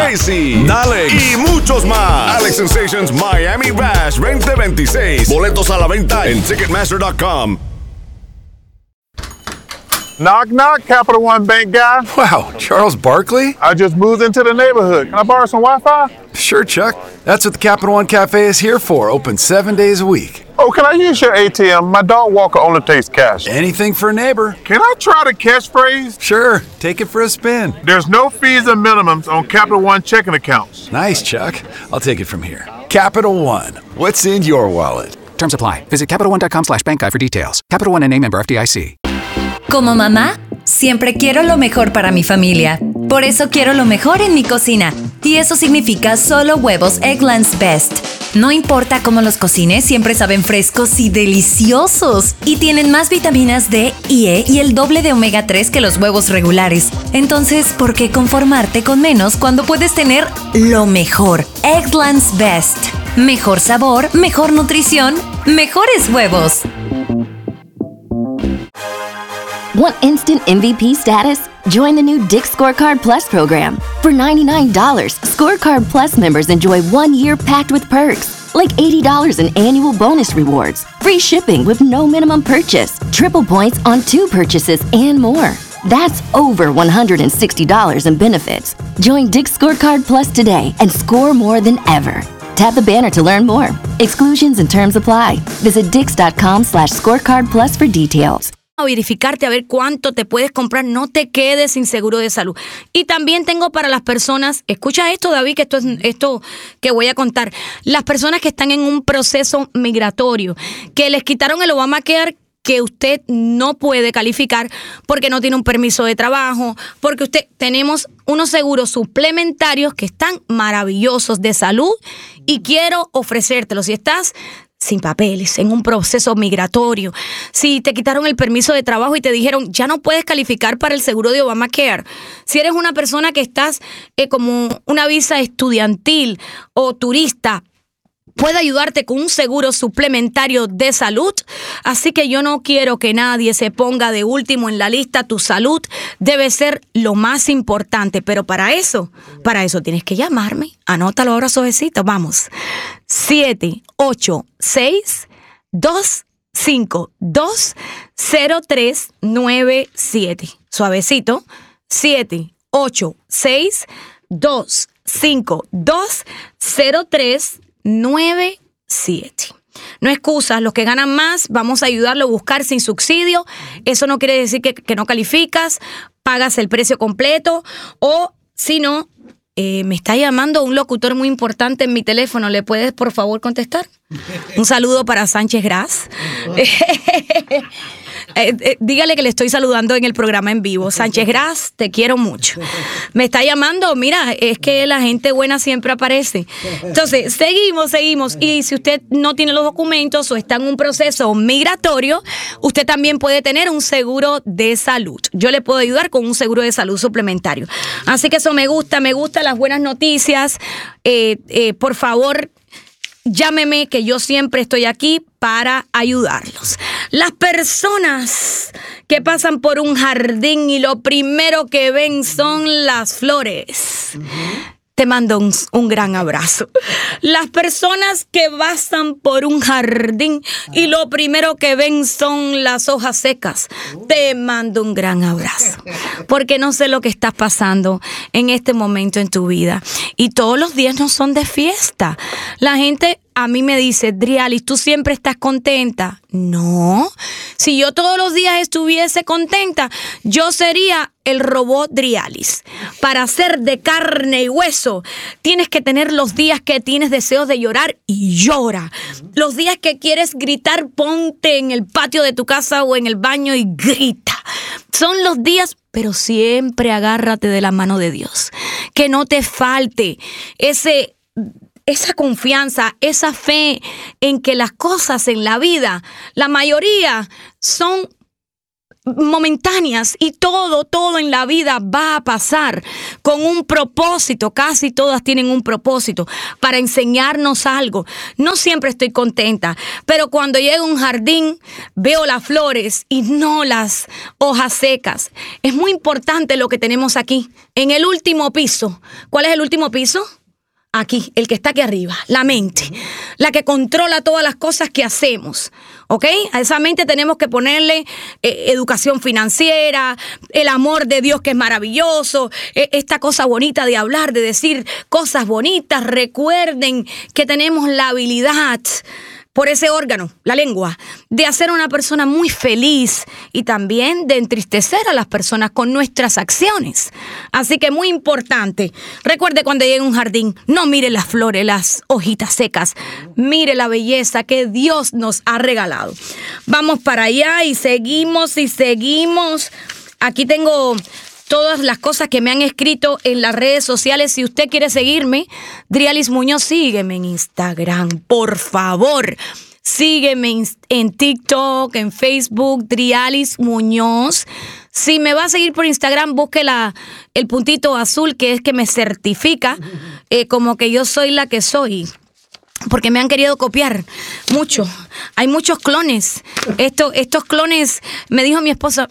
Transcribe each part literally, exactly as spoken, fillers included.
Tracy, Dale y muchos más. Alex Sensations Miami Bash veinte veintiséis. Boletos a la venta en Ticketmaster dot com. Knock, knock, Capital One Bank guy. Wow, Charles Barkley? I just moved into the neighborhood. Can I borrow some Wi-Fi? Sure, Chuck. That's what the Capital One Cafe is here for. Open seven days a week. Oh, can I use your A T M? My dog Walker only takes cash. Anything for a neighbor. Can I try the catchphrase? Sure, take it for a spin. There's no fees and minimums on Capital One checking accounts. Nice, Chuck. I'll take it from here. Capital One. What's in your wallet? Terms apply. Visit CapitalOne.com slash bank guy for details. Capital One N A member F D I C. Como mamá, siempre quiero lo mejor para mi familia. Por eso quiero lo mejor en mi cocina. Y eso significa solo huevos Eggland's Best. No importa cómo los cocines, siempre saben frescos y deliciosos. Y tienen más vitaminas D y E y el doble de omega tres que los huevos regulares. Entonces, ¿por qué conformarte con menos cuando puedes tener lo mejor? Eggland's Best. Mejor sabor, mejor nutrición, mejores huevos. Want instant M V P status? Join the new Dick's Scorecard Plus program. For ninety-nine dollars, Scorecard Plus members enjoy one year packed with perks, like eighty dollars in annual bonus rewards, free shipping with no minimum purchase, triple points on two purchases, and more. That's over one hundred sixty dollars in benefits. Join Dick's Scorecard Plus today and score more than ever. Tap the banner to learn more. Exclusions and terms apply. Visit dix.com slash scorecard plus for details. A verificarte a ver cuánto te puedes comprar, no te quedes sin seguro de salud. Y también tengo para las personas, escucha esto, David, que esto es esto que voy a contar, las personas que están en un proceso migratorio, que les quitaron el Obamacare, que usted no puede calificar porque no tiene un permiso de trabajo, porque usted tenemos unos seguros suplementarios que están maravillosos de salud y quiero ofrecértelos. Si estás sin papeles, en un proceso migratorio, si te quitaron el permiso de trabajo y te dijeron ya no puedes calificar para el seguro de Obamacare, si eres una persona que estás eh, como una visa estudiantil o turista, puede ayudarte con un seguro suplementario de salud. Así que yo no quiero que nadie se ponga de último en la lista. Tu salud debe ser lo más importante. Pero para eso, para eso tienes que llamarme. Anótalo ahora suavecito. Vamos. siete ocho seis, dos cinco dos, cero tres nueve siete. Suavecito. siete ocho seis, dos cinco dos, cero tres nueve siete. No excusas, los que ganan más, vamos a ayudarlo a buscar sin subsidio. Eso no quiere decir que, que no calificas, pagas el precio completo o si no, eh, me está llamando un locutor muy importante en mi teléfono. ¿Le puedes por favor contestar? Un saludo para Sánchez Gras. Eh, eh, dígale que le estoy saludando en el programa en vivo. Sánchez Gras, te quiero mucho. Me está llamando, mira, es que la gente buena siempre aparece. Entonces, seguimos, seguimos. Y si usted no tiene los documentos o está en un proceso migratorio, usted también puede tener un seguro de salud. Yo le puedo ayudar con un seguro de salud suplementario. Así que eso me gusta, me gustan las buenas noticias. Eh, eh, por favor, llámeme, que yo siempre estoy aquí para ayudarlos. Las personas que pasan por un jardín y lo primero que ven son las flores. Uh-huh. Te mando un, un gran abrazo. Las personas que pasan por un jardín y lo primero que ven son las hojas secas. Te mando un gran abrazo. Porque no sé lo que estás pasando en este momento en tu vida. Y todos los días no son de fiesta. La gente a mí me dice, Drialis, ¿tú siempre estás contenta? No. Si yo todos los días estuviese contenta, yo sería el robot Drialis. Para ser de carne y hueso, tienes que tener los días que tienes deseos de llorar y llora. Los días que quieres gritar, ponte en el patio de tu casa o en el baño y grita. Son los días, pero siempre agárrate de la mano de Dios. Que no te falte ese... esa confianza, esa fe en que las cosas en la vida, la mayoría son momentáneas y todo, todo en la vida va a pasar con un propósito. Casi todas tienen un propósito para enseñarnos algo. No siempre estoy contenta, pero cuando llego a un jardín veo las flores y no las hojas secas. Es muy importante lo que tenemos aquí. En el último piso. ¿Cuál es el último piso? Aquí, el que está aquí arriba, la mente, la que controla todas las cosas que hacemos, ¿ok? A esa mente tenemos que ponerle eh, educación financiera, el amor de Dios que es maravilloso, eh, esta cosa bonita de hablar, de decir cosas bonitas. Recuerden que tenemos la habilidad por ese órgano, la lengua, de hacer a una persona muy feliz y también de entristecer a las personas con nuestras acciones. Así que muy importante, recuerde cuando llegue a un jardín, no mire las flores, las hojitas secas, mire la belleza que Dios nos ha regalado. Vamos para allá y seguimos y seguimos. Aquí tengo todas las cosas que me han escrito en las redes sociales. Si usted quiere seguirme, Drialis Muñoz, sígueme en Instagram, por favor. Sígueme en TikTok, en Facebook, Drialis Muñoz. Si me va a seguir por Instagram, busque la, el puntito azul que es que me certifica eh, como que yo soy la que soy. Porque me han querido copiar mucho. Hay muchos clones. Esto, estos clones, me dijo mi esposa,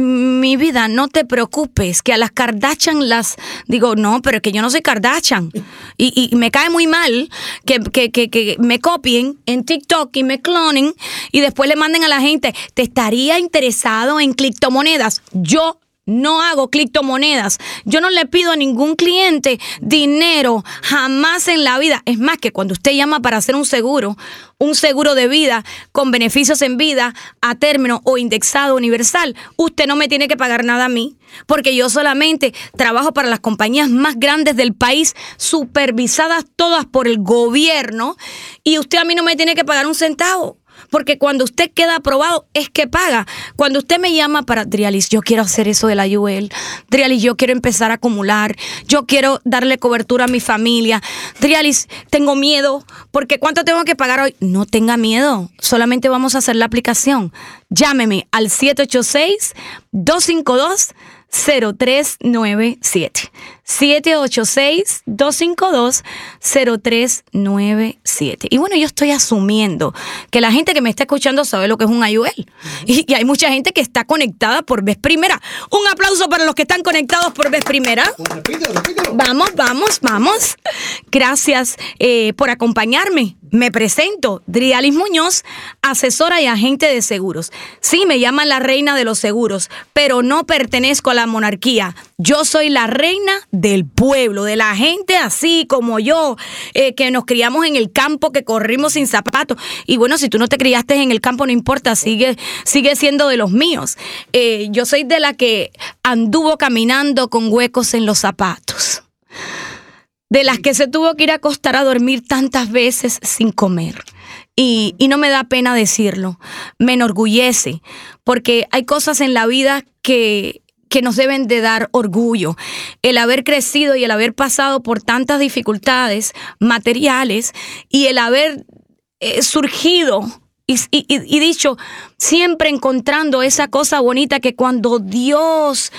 mi vida, no te preocupes, que a las Kardashian las... Digo, no, pero es que yo no soy Kardashian. Y, y me cae muy mal que, que, que, que me copien en TikTok y me clonen y después le manden a la gente, ¿te estaría interesado en criptomonedas? Yo no hago criptomonedas. Yo no le pido a ningún cliente dinero, jamás en la vida. Es más, que cuando usted llama para hacer un seguro, un seguro de vida con beneficios en vida a término o indexado universal, usted no me tiene que pagar nada a mí, porque yo solamente trabajo para las compañías más grandes del país, supervisadas todas por el gobierno, y usted a mí no me tiene que pagar un centavo. Porque cuando usted queda aprobado es que paga. Cuando usted me llama para Drialis, yo quiero hacer eso de la U L. Drialis, yo quiero empezar a acumular. Yo quiero darle cobertura a mi familia. Drialis, tengo miedo. Porque ¿cuánto tengo que pagar hoy? No tenga miedo. Solamente vamos a hacer la aplicación. Llámeme al siete ocho seis, dos cinco dos, cero tres nueve siete. siete ocho seis, dos cinco dos, cero tres nueve siete. Y bueno, yo estoy asumiendo que la gente que me está escuchando sabe lo que es un I U L. Y, y hay mucha gente que está conectada por vez primera. Un aplauso para los que están conectados por vez primera. Repítelo, repítelo. Vamos, vamos, vamos. Gracias eh, por acompañarme. Me presento, Drialis Muñoz, asesora y agente de seguros. Sí, me llaman la reina de los seguros, pero no pertenezco a la monarquía. Yo soy la reina del pueblo, de la gente así como yo, eh, que nos criamos en el campo, que corrimos sin zapatos. Y bueno, si tú no te criaste en el campo, no importa, sigue, sigue siendo de los míos. Eh, yo soy de la que anduvo caminando con huecos en los zapatos. De las que se tuvo que ir a acostar a dormir tantas veces sin comer. Y, y no me da pena decirlo, me enorgullece, porque hay cosas en la vida que, que nos deben de dar orgullo. El haber crecido y el haber pasado por tantas dificultades materiales y el haber eh, surgido y, y, y dicho, siempre encontrando esa cosa bonita que cuando Dios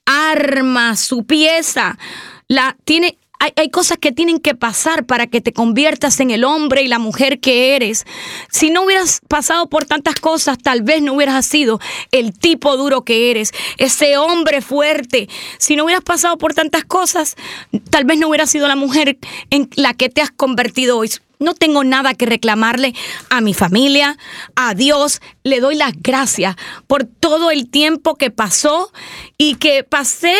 arma su pieza, la tiene... Hay, hay cosas que tienen que pasar para que te conviertas en el hombre y la mujer que eres. Si no hubieras pasado por tantas cosas, tal vez no hubieras sido el tipo duro que eres, ese hombre fuerte. Si no hubieras pasado por tantas cosas, tal vez no hubieras sido la mujer en la que te has convertido hoy. No tengo nada que reclamarle a mi familia, a Dios. Le doy las gracias por todo el tiempo que pasó y que pasé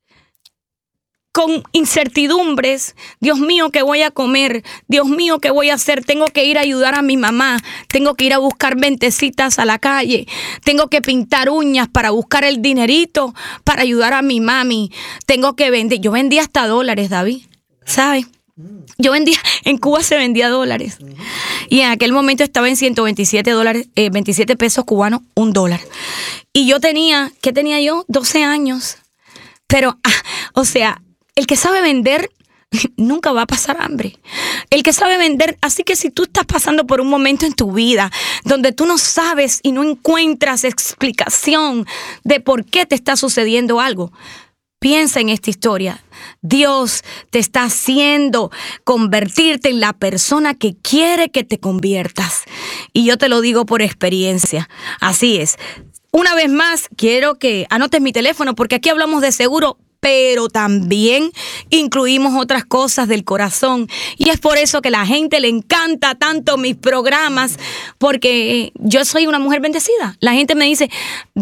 con incertidumbres. Dios mío, ¿qué voy a comer? Dios mío, ¿qué voy a hacer? Tengo que ir a ayudar a mi mamá. Tengo que ir a buscar ventecitas a la calle. Tengo que pintar uñas para buscar el dinerito para ayudar a mi mami. Tengo que vender. Yo vendía hasta dólares, David. ¿Sabes? Yo vendía, en Cuba se vendía dólares. Y en aquel momento estaba en ciento veintisiete dólares, eh, veintisiete pesos cubanos, un dólar. Y yo tenía, ¿qué tenía yo? doce años. Pero, ah, o sea, el que sabe vender nunca va a pasar hambre. El que sabe vender, así que si tú estás pasando por un momento en tu vida donde tú no sabes y no encuentras explicación de por qué te está sucediendo algo, piensa en esta historia. Dios te está haciendo convertirte en la persona que quiere que te conviertas. Y yo te lo digo por experiencia. Así es. Una vez más, quiero que anotes mi teléfono porque aquí hablamos de seguro, pero también incluimos otras cosas del corazón. Y es por eso que a la gente le encanta tanto mis programas, porque yo soy una mujer bendecida. La gente me dice,